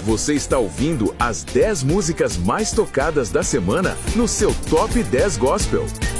Você está ouvindo as 10 músicas mais tocadas da semana no seu Top 10 Gospel.